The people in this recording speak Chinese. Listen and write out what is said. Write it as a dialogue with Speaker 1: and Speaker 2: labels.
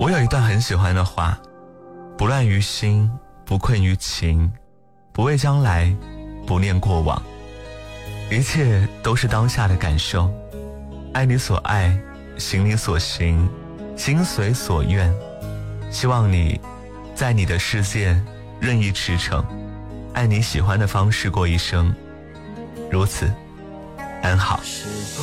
Speaker 1: 我有一段很喜欢的话，不乱于心，不困于情，不畏将来，不念过往，一切都是当下的感受。爱你所爱，行你所行，心随所愿。希望你在你的世界任意驰骋，按你喜欢的方式过一生，如此安好。